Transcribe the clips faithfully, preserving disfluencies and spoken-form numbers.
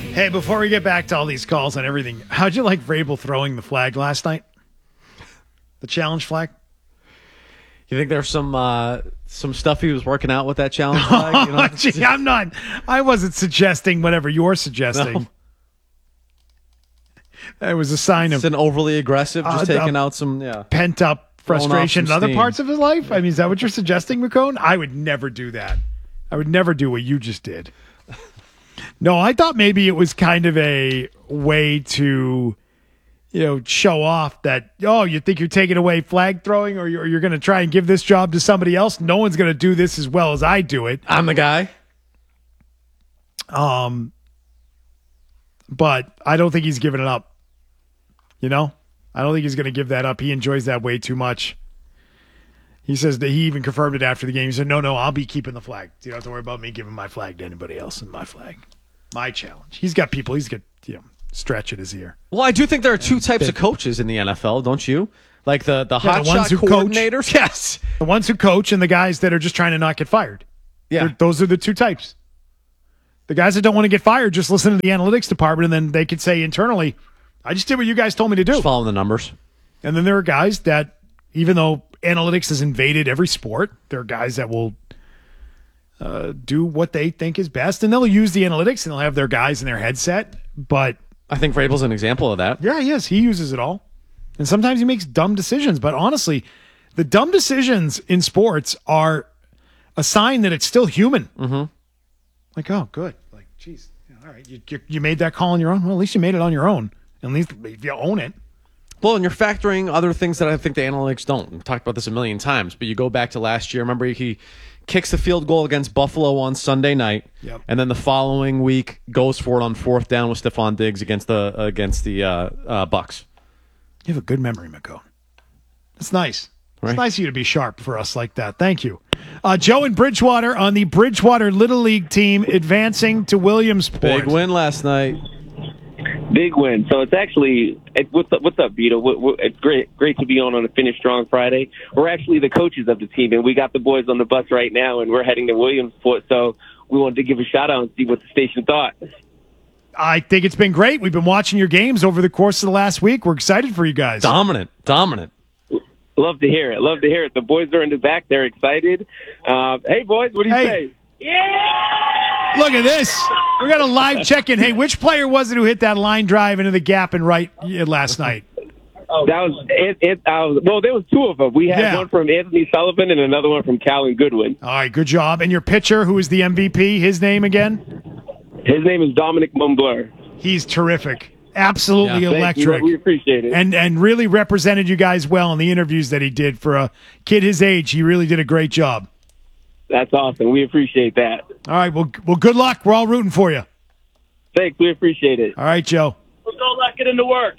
Hey, before we get back to all these calls and everything, how'd you like Vrabel throwing the flag last night? The challenge flag? You think there's some uh, some stuff he was working out with that challenge flag? You know? Gee, I'm not. I wasn't suggesting whatever you're suggesting. No. That was a sign It's of an overly aggressive, just Uh, taking uh, out some yeah. pent up Blowing off frustration in some other steam. parts of his life. I mean, is that what you're suggesting, McCone? I would never do that. I would never do what you just did. No, I thought maybe it was kind of a way to, you know, show off that, oh, you think you're taking away flag throwing, or you're, you're going to try and give this job to somebody else? No one's going to do this as well as I do it. I'm the guy. Um, but I don't think he's giving it up. You know, I don't think he's going to give that up. He enjoys that way too much. He says that he even confirmed it after the game. He said, no, no, I'll be keeping the flag. You don't have to worry about me giving my flag to anybody else in my flag. My challenge. He's got people. He's got, you know, stretch at his ear. Well, I do think there are two types of coaches in the N F L, don't you? Like the, the Yeah, hot the ones shot who coach. coordinators. Yes. The ones who coach and the guys that are just trying to not get fired. Yeah. They're- those are the two types. The guys that don't want to get fired just listen to the analytics department, and then they could say internally, I just did what you guys told me to do. Just following the numbers. And then there are guys that, even though analytics has invaded every sport, there are guys that will uh, do what they think is best, and they'll use the analytics, and they'll have their guys in their headset. But I think Vrabel's an example of that. yeah, yes, he uses it all. And sometimes he makes dumb decisions. But honestly, the dumb decisions in sports are a sign that it's still human. Mm-hmm. Like, oh, good. Like, geez, all right, you, you, you made that call on your own? Well, at least you made it on your own. At least you own it. Well, and you're factoring other things that I think the analytics don't. We've talked about this a million times, but you go back to last year. Remember, he kicks the field goal against Buffalo on Sunday night, Yep. and then the following week goes for it on fourth down with Stephon Diggs against the against the uh, uh, Bucks. You have a good memory, McCone. It's nice. Right. It's nice of you to be sharp for us like that. Thank you. Uh, Joe in Bridgewater on the Bridgewater Little League team advancing to Williamsport. Big win last night. Big win. So it's actually it, what's up? What's up, Vito? What, what, it's great, great to be on on a Finish Strong Friday. We're actually the coaches of the team, and we got the boys on the bus right now, and we're heading to Williamsport. So we wanted to give a shout out and see what the station thought. I think it's been great. We've been watching your games over the course of the last week. We're excited for you guys. Dominant, dominant. Love to hear it. Love to hear it. The boys are in the back. They're excited. Uh, hey, boys, what do you Hey. say? Yeah! Look at this. We got a live check-in. Hey, which player was it who hit that line drive into the gap and right last night? Oh, that was it. it uh, well, there was two of them. We had Yeah. one from Anthony Sullivan and another one from Calvin Goodwin. All right, good job. And your pitcher, who is the M V P, his name again? His name is Dominic Mumbleur. He's terrific. Absolutely Yeah. Thank you. electric. We appreciate it. And and really represented you guys well in the interviews that he did for a kid his age. He really did a great job. That's awesome. We appreciate that. All right, well, well, good luck. We're all rooting for you. Thanks. We appreciate it. All right, Joe. Let's go. Let's get into work.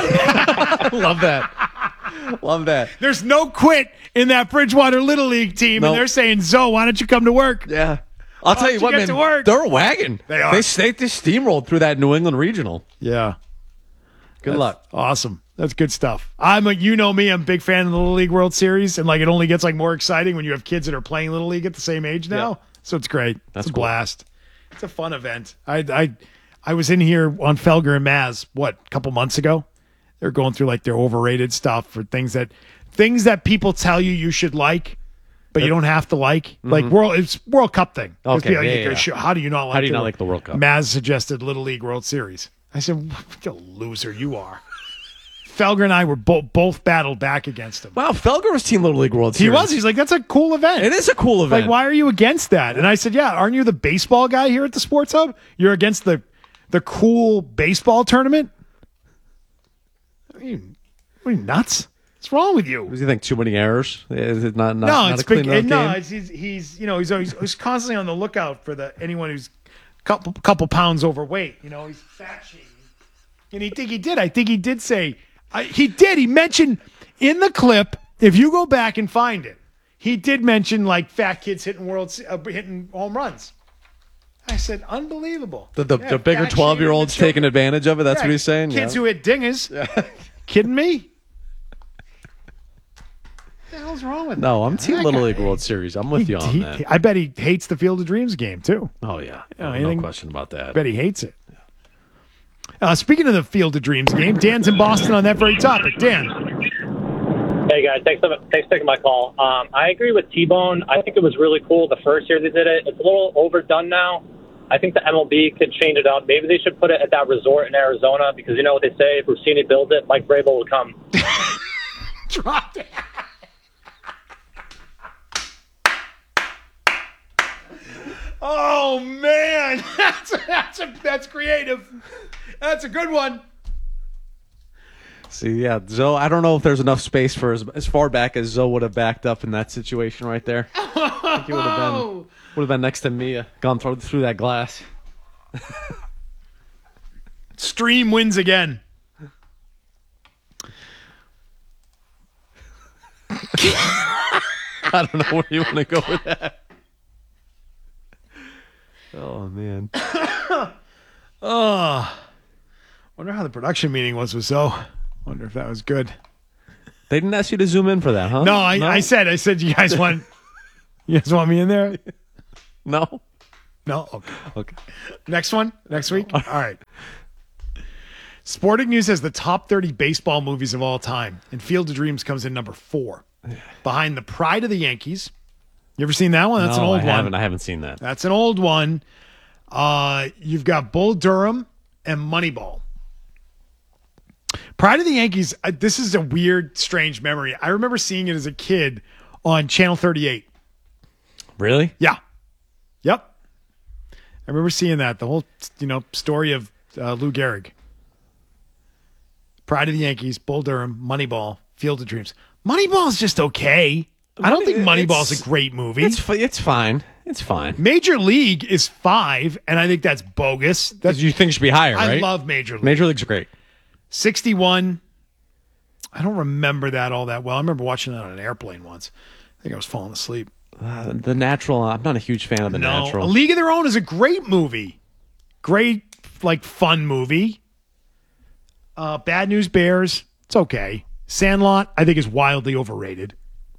Love that. Love that. There's no quit in that Bridgewater Little League team, Nope. and they're saying, Zoe, why don't you come to work? Yeah. I'll tell Why you don't what, you get man. to work? They're a wagon. They are. They, they, they steamrolled through that New England regional. Yeah. Good luck. Awesome. That's good stuff. I'm a, you know me, I'm a big fan of the Little League World Series, and like it only gets like more exciting when you have kids that are playing Little League at the same age now. Yeah. So it's great. That's it's a cool. blast. It's a fun event. I I I was in here on Felger and Maz, what, a couple months ago? They're going through like their overrated stuff for things that things that people tell you you should like, but you don't have to like. Like World it's World Cup thing. There's Okay, people, yeah, you go, yeah. "Sure, how do you not like How do you the- not like the World Cup?" Maz suggested Little League World Series. I said, what a loser you are. Felger and I were bo- both battled back against him. Wow, Felger was Team Little League World He Series. was. He's like, that's a cool event. It is a cool event. Like, why are you against that? And I said, yeah, aren't you the baseball guy here at the Sports Hub? You're against the the cool baseball tournament? Are you, are you nuts? What's wrong with you? Does he think too many errors? Is it not, not, No, not it's a clean big, enough no, game? it's, he's, he's you know he's always he's constantly on the lookout for the anyone who's couple couple pounds overweight. You know, he's fat shaming, and he think he did. I think he did say I, he did. He mentioned in the clip. If you go back and find it, he did mention like fat kids hitting world uh, hitting home runs. I said, unbelievable. The, the, Yeah, the bigger fat shaming twelve-year-olds the children. taking advantage of it? That's Yeah, what he's saying? Kids Yeah. who hit dingers. Kidding me? What the hell's wrong with No, that I'm guy? Team That Little guy- League World Series. I'm with He- you on he- that. I bet he hates the Field of Dreams game, too. Oh, yeah. Yeah, no anything- question about that. I bet he hates it. Uh, speaking of the Field of Dreams game, Dan's in Boston on that very topic. Dan. Hey, guys. Thanks for, thanks for taking my call. Um, I agree with T-Bone. I think it was really cool the first year they did it. It's a little overdone now. I think the M L B could change it up. Maybe they should put it at that resort in Arizona because you know what they say, if Rossini builds it, Mike Vrabel will come. Drop it. Oh, man. That's, that's, a, that's creative. That's a good one. See, yeah, Zoe, I don't know if there's enough space for as, as far back as Zoe would have backed up in that situation right there. I think he would have been, would have been next to me, uh, gone through, through that glass. Stream wins again. I don't know where you want to go with that. Oh, man. Oh, wonder how the production meeting was with Zoe. Wonder if that was good. They didn't ask you to zoom in for that, huh? No, I, I said, I said, you guys want, you guys want me in there? No? No? Okay. Okay. Next one? Next week? All right. Sporting News has the top thirty baseball movies of all time, and Field of Dreams comes in number four. Behind The Pride of the Yankees. You ever seen that one? That's no, an old I one. haven't. I haven't seen that. That's an old one. Uh, you've got Bull Durham and Moneyball. Pride of the Yankees, uh, this is a weird, strange memory. I remember seeing it as a kid on Channel thirty-eight. Really? Yeah. Yep. I remember seeing that. The whole, you know, story of uh, Lou Gehrig. Pride of the Yankees, Bull Durham, Moneyball, Field of Dreams. Moneyball's just okay. I don't think Moneyball's It's- a great movie. It's fi- it's fine. It's fine. Major League is five, and I think that's bogus. That's, You think it should be higher, I right? love Major League. Major League's great. sixty-one. I don't remember that all that well. I remember watching that on an airplane once. I think I was falling asleep. Uh, the Natural, I'm not a huge fan of The No, Natural. A League of Their Own is a great movie. Great, like, fun movie. Uh, Bad News Bears, it's okay. Sandlot, I think, is wildly overrated.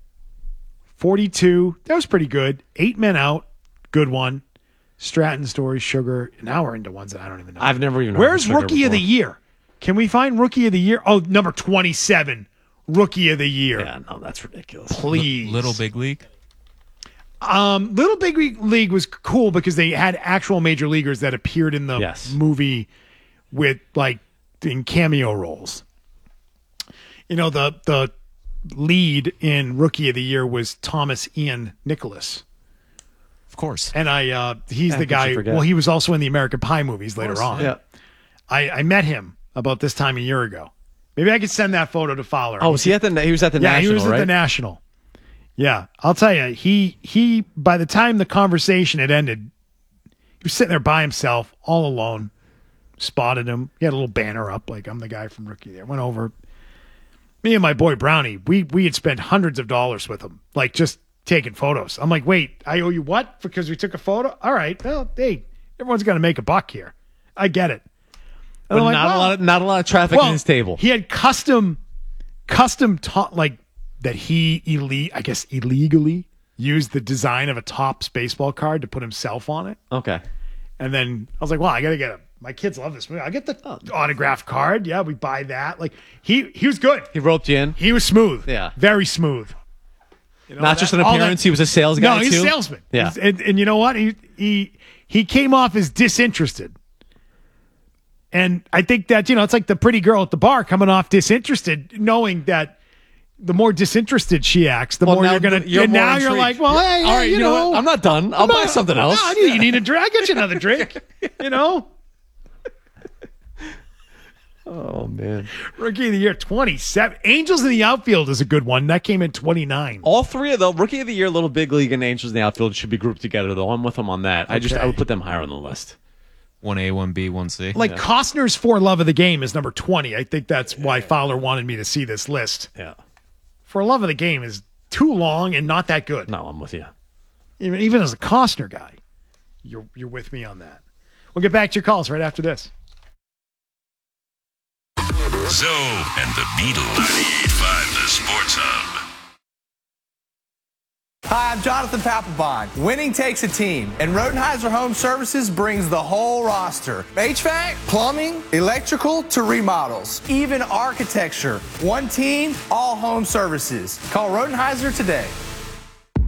forty-two, that was pretty good. Eight Men Out, good one. Stratton Story, Sugar. Now we're into ones that I don't even know. I've never even heard Where's of Sugar Rookie of the before. Year? Can we find Rookie of the Year? Oh, number twenty-seven, Rookie of the Year. Yeah, no, that's ridiculous. Please. Little Big League. Um, Little Big League was cool because they had actual major leaguers that appeared in the Yes. movie with, like, in cameo roles. You know, the the lead in Rookie of the Year was Thomas Ian Nicholas. Of course. And I uh he's Yeah, the I thought you guy, forget. well, he was also in the American Pie movies later on. Yeah. I, I met him about this time a year ago. Maybe I could send that photo to Fowler. Oh, was he at the? He was at the yeah, National, he was at right? the National. Yeah, I'll tell you, he he. By the time the conversation had ended, he was sitting there by himself, all alone. Spotted him. He had a little banner up, like I'm the guy from Rookie. There went over. Me and my boy Brownie, we we had spent hundreds of dollars with him, like just taking photos. I'm like, wait, I owe you what? Because we took a photo? All right, well, hey, everyone's got to make a buck here. I get it. And But I'm like, not well, a lot. Of, not a lot of traffic well, in his table. He had custom, custom taught like that. He ille- I guess illegally used the design of a Topps baseball card to put himself on it. Okay. And then I was like, well, I got to get a. My kids love this movie. I get the autograph card. Yeah, we buy that. Like he he was good. He roped you in. He was smooth. Yeah. very smooth. You know, Not just that- an all appearance. that- He was a sales guy no, he's too. a salesman. Yeah. He's- and, and you know what? He he he came off as disinterested. And I think that, you know, it's like the pretty girl at the bar coming off disinterested, knowing that the more disinterested she acts, the Well, more now you're gonna. you're and more now you're intrigued. like, well, hey, All right, you, you know what? I'm not done. I'll buy something else. No, you need a drink. I get you another drink. You know, Oh man. Rookie of the Year twenty-seven. Angels in the Outfield is a good one. That came in twenty-nine. All three of the Rookie of the Year, Little Big League, and Angels in the Outfield should be grouped together. Though I'm with them on that. I just Okay. I would put them higher on the list. One A, one B, one C. Like Costner's For Love of the Game is number twenty. I think that's why Fowler wanted me to see this list. Yeah. For Love of the Game is too long and not that good. No, I'm with you. Even, even as a Costner guy, you're you're with me on that. We'll get back to your calls right after this. Zoe and the Beatles. ninety-eight point five The Sports Hub. Hi, I'm Jonathan Papelbon. Winning takes a team, and Rodenheiser Home Services brings the whole roster. H V A C, plumbing, electrical to remodels, even architecture. One team, all home services. Call Rodenheiser today.